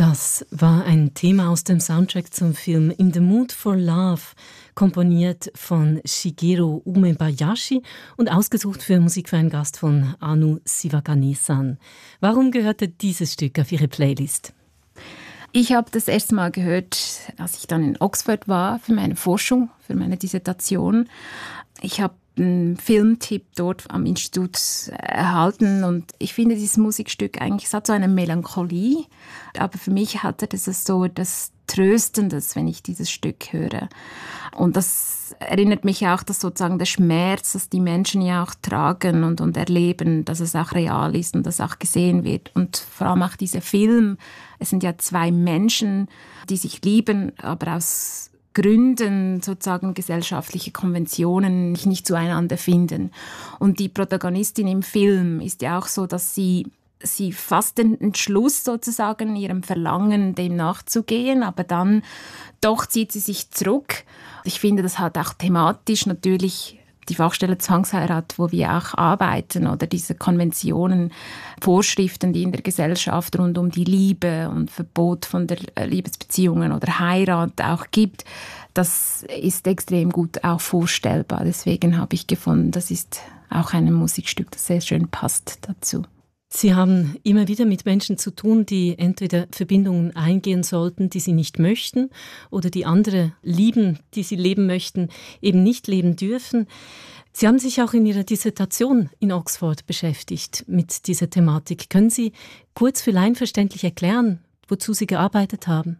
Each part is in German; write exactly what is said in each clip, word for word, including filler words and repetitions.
Das war ein Thema aus dem Soundtrack zum Film In the Mood for Love, komponiert von Shigeru Umebayashi und ausgesucht für Musik für einen Gast von Anu Sivakane-san. Warum gehörte dieses Stück auf Ihre Playlist? Ich habe das erste Mal gehört, als ich dann in Oxford war für meine Forschung, für meine Dissertation. Ich habe einen Filmtipp dort am Institut erhalten und ich finde dieses Musikstück eigentlich, es hat so eine Melancholie, aber für mich hatte das so das Tröstendes, wenn ich dieses Stück höre. Und das erinnert mich auch, dass sozusagen der Schmerz, dass die Menschen ja auch tragen und, und erleben, dass es auch real ist und dass auch gesehen wird. Und vor allem auch dieser Film, es sind ja zwei Menschen, die sich lieben, aber aus Gründen sozusagen gesellschaftliche Konventionen nicht zueinander finden. Und die Protagonistin im Film ist ja auch so, dass sie sie fasst den Entschluss sozusagen, ihrem Verlangen dem nachzugehen, aber dann doch zieht sie sich zurück. Ich finde, das hat auch thematisch natürlich die Fachstelle Zwangsheirat, wo wir auch arbeiten, oder diese Konventionen, Vorschriften, die in der Gesellschaft rund um die Liebe und Verbot von der Liebesbeziehungen oder Heirat auch gibt, das ist extrem gut auch vorstellbar. Deswegen habe ich gefunden, das ist auch ein Musikstück, das sehr schön passt dazu. Sie haben immer wieder mit Menschen zu tun, die entweder Verbindungen eingehen sollten, die sie nicht möchten, oder die andere lieben, die sie leben möchten, eben nicht leben dürfen. Sie haben sich auch in Ihrer Dissertation in Oxford beschäftigt mit dieser Thematik. Können Sie kurz für Laien verständlich erklären, wozu Sie gearbeitet haben?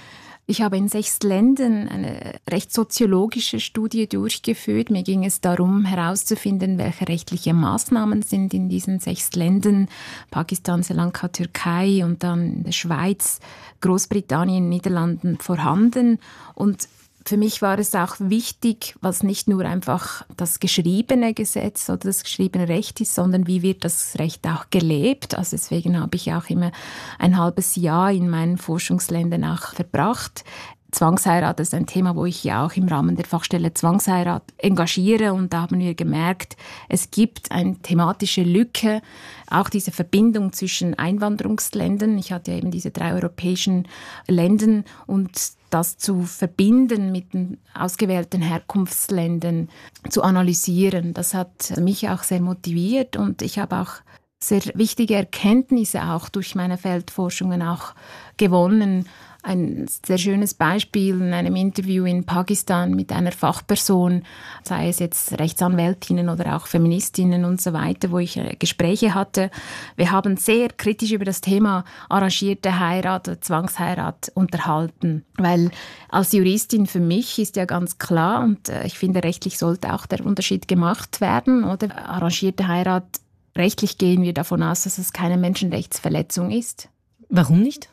Ich habe in sechs Ländern eine rechtssoziologische Studie durchgeführt. Mir ging es darum, herauszufinden, welche rechtliche Maßnahmen sind in diesen sechs Ländern, Pakistan, Sri Lanka, Türkei und dann in der Schweiz, Großbritannien, Niederlanden vorhanden. Und für mich war es auch wichtig, was nicht nur einfach das geschriebene Gesetz oder das geschriebene Recht ist, sondern wie wird das Recht auch gelebt. Also deswegen habe ich auch immer ein halbes Jahr in meinen Forschungsländern auch verbracht. Zwangsheirat ist ein Thema, wo ich ja auch im Rahmen der Fachstelle Zwangsheirat engagiere, und da haben wir gemerkt, es gibt eine thematische Lücke, auch diese Verbindung zwischen Einwanderungsländern. Ich hatte ja eben diese drei europäischen Ländern, und das zu verbinden mit den ausgewählten Herkunftsländern, zu analysieren, das hat mich auch sehr motiviert, und ich habe auch sehr wichtige Erkenntnisse auch durch meine Feldforschungen auch gewonnen. Ein sehr schönes Beispiel in einem Interview in Pakistan mit einer Fachperson, sei es jetzt Rechtsanwältinnen oder auch Feministinnen und so weiter, wo ich Gespräche hatte. Wir haben sehr kritisch über das Thema arrangierte Heirat oder Zwangsheirat unterhalten, weil als Juristin für mich ist ja ganz klar, und ich finde, rechtlich sollte auch der Unterschied gemacht werden, oder? Arrangierte Heirat, rechtlich gehen wir davon aus, dass es keine Menschenrechtsverletzung ist. Warum nicht?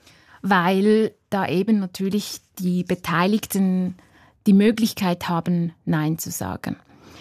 Weil da eben natürlich die Beteiligten die Möglichkeit haben, Nein zu sagen.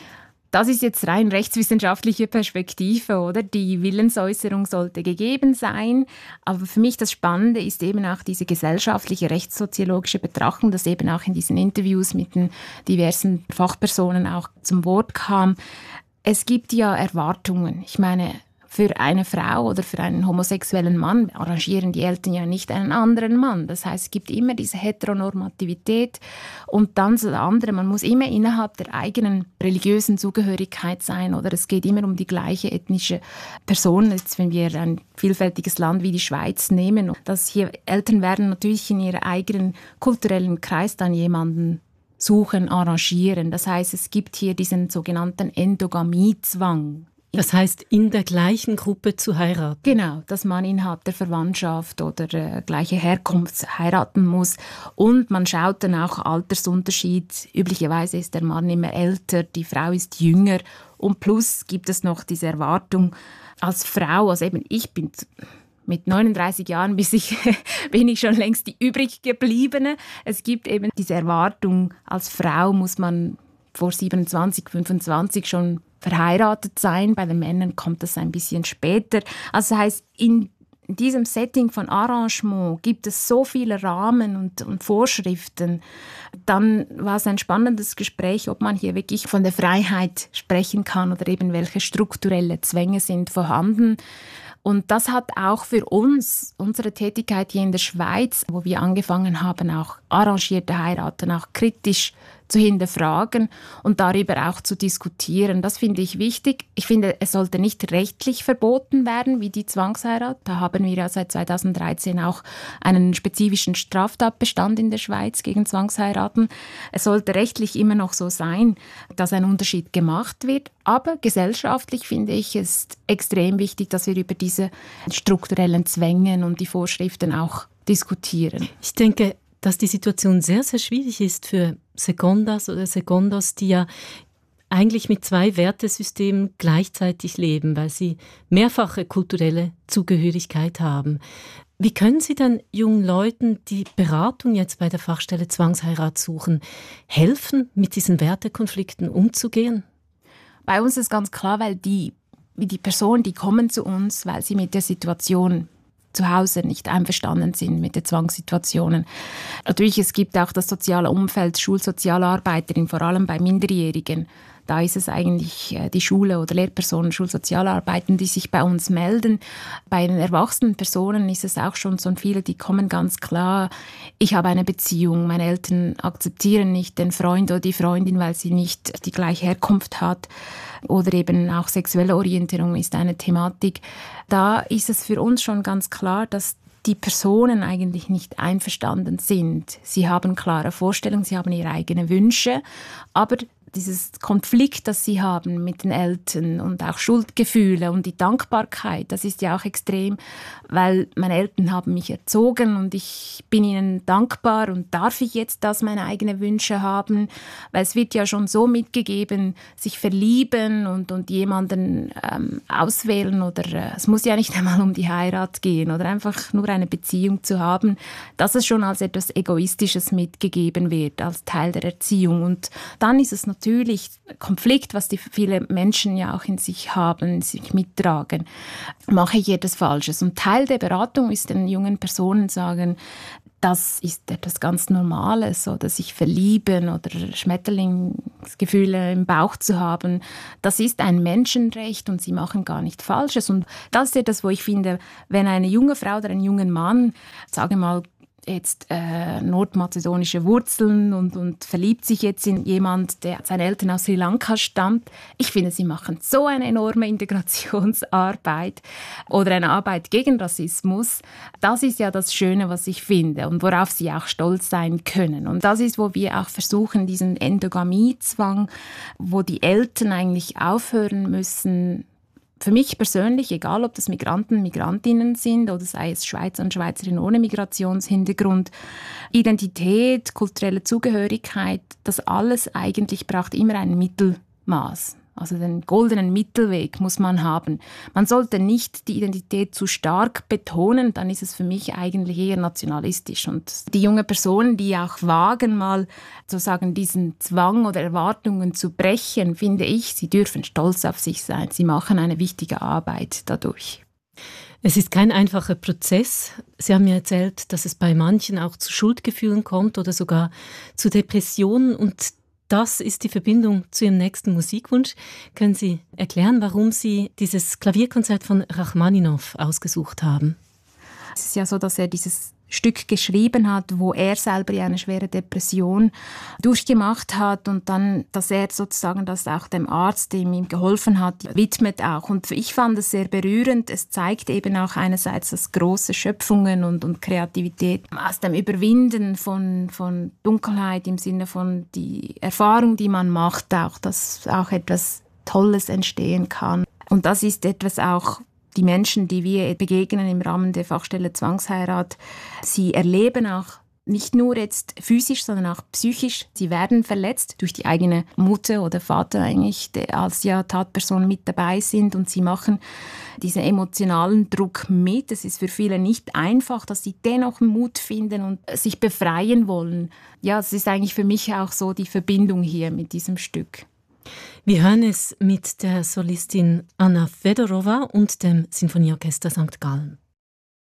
Das ist jetzt rein rechtswissenschaftliche Perspektive, oder? Die Willensäußerung sollte gegeben sein. Aber für mich das Spannende ist eben auch diese gesellschaftliche, rechtssoziologische Betrachtung, das eben auch in diesen Interviews mit den diversen Fachpersonen auch zum Wort kam. Es gibt ja Erwartungen. Ich meine, für eine Frau oder für einen homosexuellen Mann arrangieren die Eltern ja nicht einen anderen Mann. Das heißt, es gibt immer diese Heteronormativität, und dann das andere, man muss immer innerhalb der eigenen religiösen Zugehörigkeit sein, oder es geht immer um die gleiche ethnische Person. Jetzt, wenn wir ein vielfältiges Land wie die Schweiz nehmen, dass hier Eltern werden natürlich in ihrem eigenen kulturellen Kreis dann jemanden suchen, arrangieren. Das heißt, es gibt hier diesen sogenannten Endogamiezwang. Das heißt, in der gleichen Gruppe zu heiraten? Genau, dass man innerhalb der Verwandtschaft oder äh, gleiche Herkunft heiraten muss. Und man schaut dann auch Altersunterschied. Üblicherweise ist der Mann immer älter, die Frau ist jünger. Und plus gibt es noch diese Erwartung als Frau, also eben ich bin mit neununddreißig Jahren bis ich, bin ich schon längst die übrig gebliebene. Es gibt eben diese Erwartung, als Frau muss man vor siebenundzwanzig, fünfundzwanzig schon verheiratet sein. Bei den Männern kommt das ein bisschen später. Also das heißt, in diesem Setting von Arrangement gibt es so viele Rahmen und, und Vorschriften. Dann war es ein spannendes Gespräch, ob man hier wirklich von der Freiheit sprechen kann oder eben welche strukturelle Zwänge sind vorhanden. Und das hat auch für uns, unsere Tätigkeit hier in der Schweiz, wo wir angefangen haben, auch arrangierte Heiraten auch kritisch zu hinterfragen und darüber auch zu diskutieren. Das finde ich wichtig. Ich finde, es sollte nicht rechtlich verboten werden, wie die Zwangsheirat. Da haben wir ja seit zweitausenddreizehn auch einen spezifischen Straftatbestand in der Schweiz gegen Zwangsheiraten. Es sollte rechtlich immer noch so sein, dass ein Unterschied gemacht wird. Aber gesellschaftlich finde ich es extrem wichtig, dass wir über diese strukturellen Zwänge und die Vorschriften auch diskutieren. Ich denke, dass die Situation sehr, sehr schwierig ist für Secondas oder Secondos, die ja eigentlich mit zwei Wertesystemen gleichzeitig leben, weil sie mehrfache kulturelle Zugehörigkeit haben. Wie können Sie denn jungen Leuten, die Beratung jetzt bei der Fachstelle Zwangsheirat suchen, helfen, mit diesen Wertekonflikten umzugehen? Bei uns ist ganz klar, weil die, die Personen, die kommen zu uns, weil sie mit der Situation zu Hause nicht einverstanden sind mit den Zwangssituationen. Natürlich, es gibt auch das soziale Umfeld, Schulsozialarbeiterin, vor allem bei Minderjährigen. Da ist es eigentlich die Schule oder Lehrpersonen, Schulsozialarbeiten, die sich bei uns melden. Bei den erwachsenen Personen ist es auch schon so viele, die kommen ganz klar, ich habe eine Beziehung, meine Eltern akzeptieren nicht den Freund oder die Freundin, weil sie nicht die gleiche Herkunft hat. Oder eben auch sexuelle Orientierung ist eine Thematik. Da ist es für uns schon ganz klar, dass die Personen eigentlich nicht einverstanden sind. Sie haben klare Vorstellungen, sie haben ihre eigenen Wünsche, aber dieses Konflikt, das sie haben mit den Eltern und auch Schuldgefühle und die Dankbarkeit, das ist ja auch extrem, weil meine Eltern haben mich erzogen und ich bin ihnen dankbar und darf ich jetzt das, meine eigenen Wünsche haben, weil es wird ja schon so mitgegeben, sich verlieben und, und jemanden ähm, auswählen oder äh, es muss ja nicht einmal um die Heirat gehen oder einfach nur eine Beziehung zu haben, dass es schon als etwas Egoistisches mitgegeben wird, als Teil der Erziehung. Und dann ist es natürlich Natürlich Konflikt, was die viele Menschen ja auch in sich haben, sich mittragen. Mache ich etwas Falsches? Und Teil der Beratung ist den jungen Personen sagen, das ist etwas ganz Normales oder sich verlieben oder Schmetterlingsgefühle im Bauch zu haben. Das ist ein Menschenrecht und sie machen gar nichts Falsches. Und das ist etwas, wo ich finde, wenn eine junge Frau oder ein junger Mann, sage mal, jetzt äh, nordmazedonische Wurzeln und, und verliebt sich jetzt in jemand, der seine Eltern aus Sri Lanka stammt. Ich finde, sie machen so eine enorme Integrationsarbeit oder eine Arbeit gegen Rassismus. Das ist ja das Schöne, was ich finde und worauf sie auch stolz sein können. Und das ist, wo wir auch versuchen, diesen Endogamiezwang, wo die Eltern eigentlich aufhören müssen, für mich persönlich, egal ob das Migranten, Migrantinnen sind oder sei es Schweizer und Schweizerinnen ohne Migrationshintergrund, Identität, kulturelle Zugehörigkeit, das alles eigentlich braucht immer ein Mittelmaß. Also den goldenen Mittelweg muss man haben. Man sollte nicht die Identität zu stark betonen, dann ist es für mich eigentlich eher nationalistisch. Und die jungen Personen, die auch wagen, mal sozusagen diesen Zwang oder Erwartungen zu brechen, finde ich, sie dürfen stolz auf sich sein. Sie machen eine wichtige Arbeit dadurch. Es ist kein einfacher Prozess. Sie haben mir erzählt, dass es bei manchen auch zu Schuldgefühlen kommt oder sogar zu Depressionen, und das ist die Verbindung zu Ihrem nächsten Musikwunsch. Können Sie erklären, warum Sie dieses Klavierkonzert von Rachmaninow ausgesucht haben? Es ist ja so, dass er dieses Stück geschrieben hat, wo er selber eine schwere Depression durchgemacht hat und dann, dass er sozusagen das auch dem Arzt, dem ihm geholfen hat, widmet auch. Und ich fand es sehr berührend. Es zeigt eben auch einerseits das große Schöpfungen und, und Kreativität aus dem Überwinden von, von Dunkelheit im Sinne von die Erfahrung, die man macht, auch, dass auch etwas Tolles entstehen kann. Und das ist etwas auch, die Menschen, die wir begegnen im Rahmen der Fachstelle Zwangsheirat, sie erleben auch nicht nur jetzt physisch, sondern auch psychisch. Sie werden verletzt durch die eigene Mutter oder Vater eigentlich, die als ja Tatpersonen mit dabei sind, und sie machen diesen emotionalen Druck mit. Es ist für viele nicht einfach, dass sie dennoch Mut finden und sich befreien wollen. Ja, es ist eigentlich für mich auch so die Verbindung hier mit diesem Stück. Wir hören es mit der Solistin Anna Fedorova und dem Sinfonieorchester Sankt Gallen.